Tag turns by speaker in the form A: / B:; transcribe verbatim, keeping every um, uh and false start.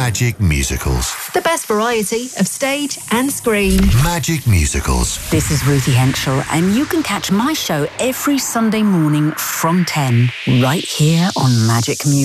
A: Magic Musicals.
B: The best variety of stage and screen.
A: Magic Musicals.
C: This is Ruthie Henschel, and you can catch my show every Sunday morning from ten, right here on Magic Music.